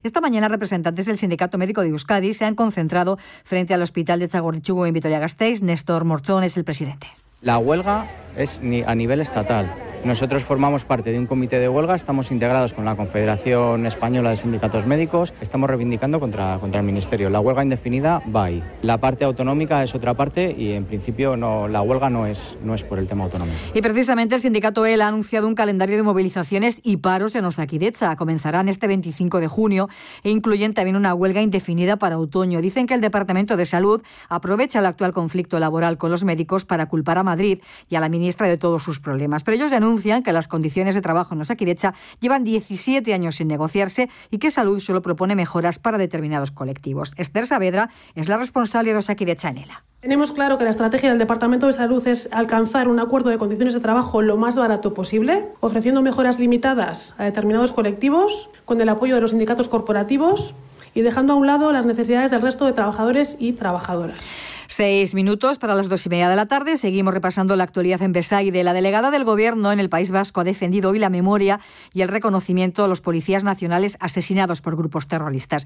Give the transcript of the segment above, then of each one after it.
Esta mañana representantes del Sindicato Médico de Euskadi se han concentrado frente al Hospital de Txagorritxugu en Vitoria-Gasteiz. Néstor Morchón es el presidente. La huelga es a nivel estatal. Nosotros formamos parte de un comité de huelga, estamos integrados con la Confederación Española de Sindicatos Médicos, estamos reivindicando contra el Ministerio. La huelga indefinida va ahí. La parte autonómica es otra parte y en principio la huelga no es por el tema autonómico. Y precisamente el sindicato EL ha anunciado un calendario de movilizaciones y paros en Osakidetza. Comenzarán este 25 de junio e incluyen también una huelga indefinida para otoño. Dicen que el Departamento de Salud aprovecha el actual conflicto laboral con los médicos para culpar a Madrid y a la ministra de todos sus problemas. Pero ellos denuncian que las condiciones de trabajo en Osakidetza llevan 17 años sin negociarse y que Salud solo propone mejoras para determinados colectivos. Esther Saavedra es la responsable de Osakidetza en ELA. Tenemos claro que la estrategia del Departamento de Salud es alcanzar un acuerdo de condiciones de trabajo lo más barato posible, ofreciendo mejoras limitadas a determinados colectivos, con el apoyo de los sindicatos corporativos y dejando a un lado las necesidades del resto de trabajadores y trabajadoras. 6 minutos para las 2:30 de la tarde. Seguimos repasando la actualidad en Besaide. La delegada del Gobierno en el País Vasco ha defendido hoy la memoria y el reconocimiento a los policías nacionales asesinados por grupos terroristas.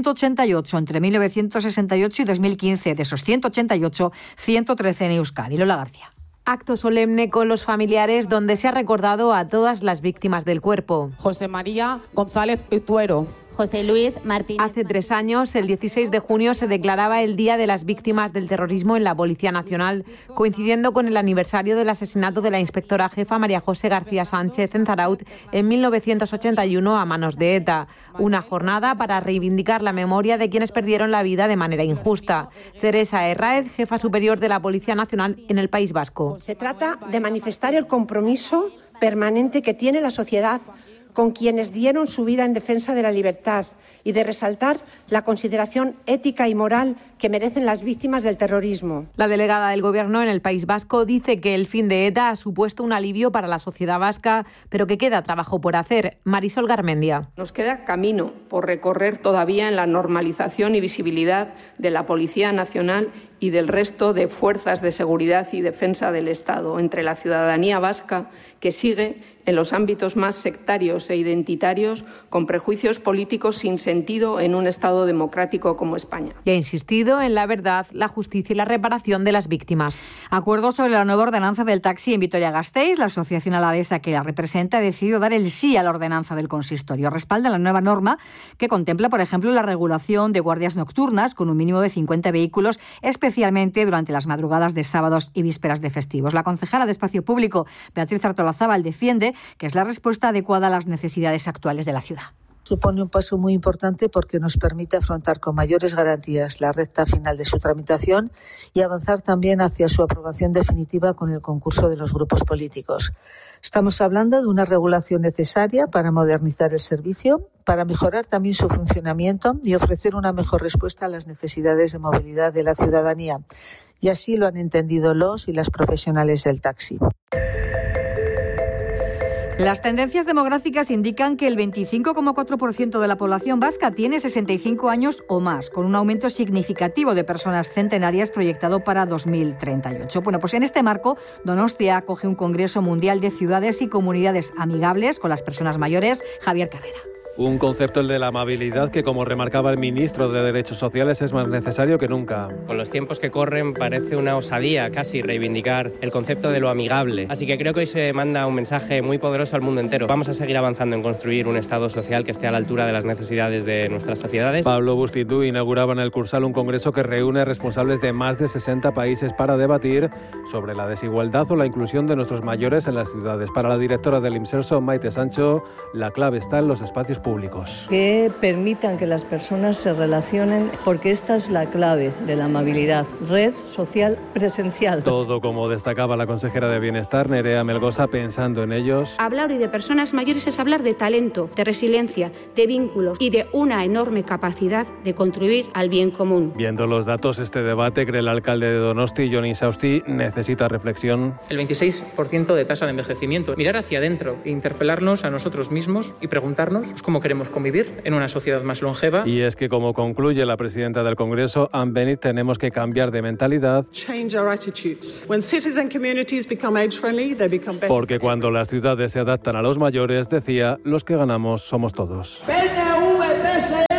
188 entre 1968 y 2015. De esos 188, 113 en Euskadi. Lola García. Acto solemne con los familiares donde se ha recordado a todas las víctimas del cuerpo. José María González Tuero. José Luis Martínez. Hace 3 años, el 16 de junio, se declaraba el Día de las Víctimas del Terrorismo en la Policía Nacional, coincidiendo con el aniversario del asesinato de la inspectora jefa María José García Sánchez en Zarautz en 1981 a manos de ETA. Una jornada para reivindicar la memoria de quienes perdieron la vida de manera injusta. Teresa Herráez, jefa superior de la Policía Nacional en el País Vasco. Se trata de manifestar el compromiso permanente que tiene la sociedad con quienes dieron su vida en defensa de la libertad y de resaltar la consideración ética y moral que merecen las víctimas del terrorismo. La delegada del Gobierno en el País Vasco dice que el fin de ETA ha supuesto un alivio para la sociedad vasca, pero que queda trabajo por hacer. Marisol Garmendia. Nos queda camino por recorrer todavía en la normalización y visibilidad de la Policía Nacional y del resto de fuerzas de seguridad y defensa del Estado entre la ciudadanía vasca, que sigue en los ámbitos más sectarios e identitarios, con prejuicios políticos sin sentido en un Estado democrático como España. Y ha insistido en la verdad, la justicia y la reparación de las víctimas. Acuerdo sobre la nueva ordenanza del taxi en Vitoria-Gasteiz. La asociación alavesa que la representa ha decidido dar el sí a la ordenanza del consistorio. Respalda la nueva norma que contempla, por ejemplo, la regulación de guardias nocturnas con un mínimo de 50 vehículos, especialmente durante las madrugadas de sábados y vísperas de festivos. La concejala de Espacio Público, Beatriz Artolazábal, defiende que es la respuesta adecuada a las necesidades actuales de la ciudad. Supone un paso muy importante porque nos permite afrontar con mayores garantías la recta final de su tramitación y avanzar también hacia su aprobación definitiva con el concurso de los grupos políticos. Estamos hablando de una regulación necesaria para modernizar el servicio, para mejorar también su funcionamiento y ofrecer una mejor respuesta a las necesidades de movilidad de la ciudadanía. Y así lo han entendido los y las profesionales del taxi. Las tendencias demográficas indican que el 25,4% de la población vasca tiene 65 años o más, con un aumento significativo de personas centenarias proyectado para 2038. Bueno, pues en este marco, Donostia acoge un Congreso Mundial de Ciudades y Comunidades Amigables con las personas mayores. Javier Carrera. Un concepto, el de la amabilidad, que, como remarcaba el ministro de Derechos Sociales, es más necesario que nunca. Con los tiempos que corren parece una osadía casi reivindicar el concepto de lo amigable. Así que creo que hoy se manda un mensaje muy poderoso al mundo entero. Vamos a seguir avanzando en construir un Estado social que esté a la altura de las necesidades de nuestras sociedades. Pablo Bustituy inauguraba en el Cursal un congreso que reúne responsables de más de 60 países para debatir sobre la desigualdad o la inclusión de nuestros mayores en las ciudades. Para la directora del IMSERSO, Maite Sancho, la clave está en los espacios públicos. Que permitan que las personas se relacionen, porque esta es la clave de la amabilidad. Red social presencial. Todo, como destacaba la consejera de Bienestar, Nerea Melgosa, pensando en ellos. Hablar hoy de personas mayores es hablar de talento, de resiliencia, de vínculos y de una enorme capacidad de contribuir al bien común. Viendo los datos, este debate, cree el alcalde de Donosti, Jon Insausti, necesita reflexión. El 26% de tasa de envejecimiento. Mirar hacia adentro e interpelarnos a nosotros mismos y preguntarnos cómo queremos convivir en una sociedad más longeva. Y es que, como concluye la presidenta del Congreso, Anne Bennett, tenemos que cambiar de mentalidad. Porque cuando las ciudades se adaptan a los mayores, decía, los que ganamos somos todos. PNV, PSE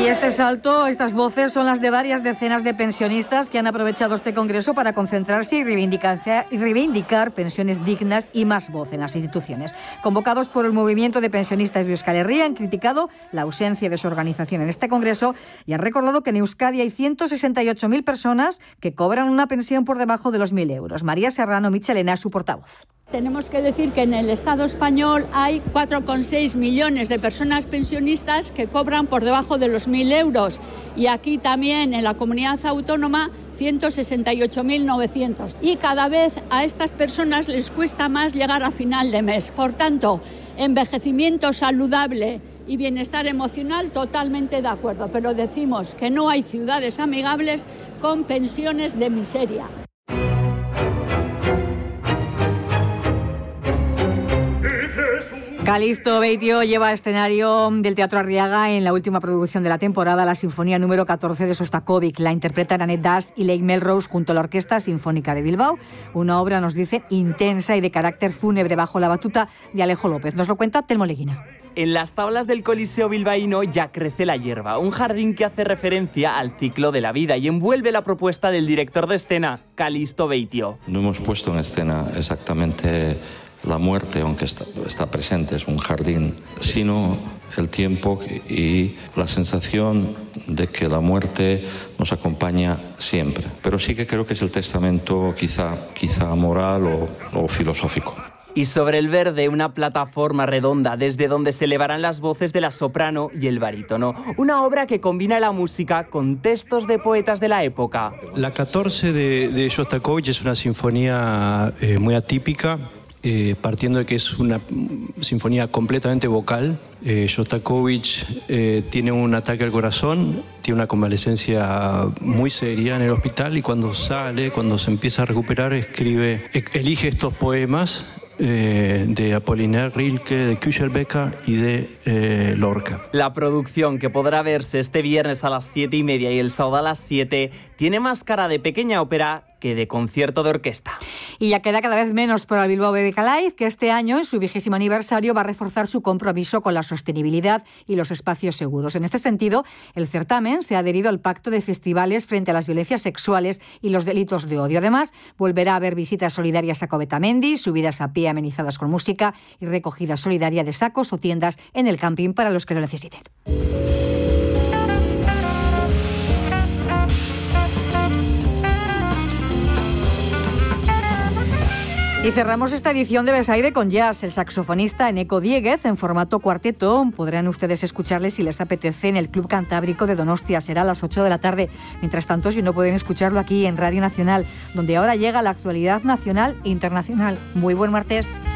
Y este salto, estas voces son las de varias decenas de pensionistas que han aprovechado este congreso para concentrarse y reivindicar pensiones dignas y más voz en las instituciones. Convocados por el movimiento de pensionistas de Euskal Herria, han criticado la ausencia de su organización en este congreso y han recordado que en Euskadi hay 168.000 personas que cobran una pensión por debajo de los 1.000 euros. María Serrano Michelena, su portavoz. Tenemos que decir que en el Estado español hay 4,6 millones de personas pensionistas que cobran por debajo de los 1.000 euros y aquí también en la comunidad autónoma 168.900. Y cada vez a estas personas les cuesta más llegar a final de mes. Por tanto, envejecimiento saludable y bienestar emocional, totalmente de acuerdo. Pero decimos que no hay ciudades amigables con pensiones de miseria. Calixto Beitio lleva a escenario del Teatro Arriaga en la última producción de la temporada, la Sinfonía número 14 de Sostakovic. La interpretan Annette Das y Lake Melrose junto a la Orquesta Sinfónica de Bilbao. Una obra, nos dice, intensa y de carácter fúnebre bajo la batuta de Alejo López. Nos lo cuenta Telmo Leguina. En las tablas del Coliseo bilbaíno ya crece la hierba, un jardín que hace referencia al ciclo de la vida y envuelve la propuesta del director de escena, Calixto Beitio. No hemos puesto en escena exactamente la muerte, aunque está presente, es un jardín, sino el tiempo y la sensación de que la muerte nos acompaña siempre. Pero sí que creo que es el testamento quizá moral o filosófico. Y sobre el verde, una plataforma redonda desde donde se elevarán las voces de la soprano y el barítono. Una obra que combina la música con textos de poetas de la época. La 14 de Shostakovich es una sinfonía muy atípica, partiendo de que es una sinfonía completamente vocal. Shostakovich tiene un ataque al corazón, tiene una convalecencia muy seria en el hospital y cuando se empieza a recuperar, elige estos poemas de Apollinaire Rilke, de Küchelbecker y de Lorca. La producción, que podrá verse este viernes a las 7:30 y el sábado a las 7, tiene más cara de pequeña ópera que de concierto de orquesta. Y ya queda cada vez menos para el Bilbao BBK Live, que este año, en su 20º aniversario, va a reforzar su compromiso con la sostenibilidad y los espacios seguros. En este sentido, el certamen se ha adherido al Pacto de Festivales frente a las violencias sexuales y los delitos de odio. Además, volverá a haber visitas solidarias a Covetamendi, subidas a pie amenizadas con música y recogida solidaria de sacos o tiendas en el camping para los que lo necesiten. Y cerramos esta edición de Besaire con jazz. El saxofonista Eneko Dieguez, en formato cuarteto, podrán ustedes escucharle si les apetece en el Club Cantábrico de Donostia. Será a las 8 de la tarde. Mientras tanto, si no pueden escucharlo aquí en Radio Nacional, donde ahora llega la actualidad nacional e internacional. Muy buen martes.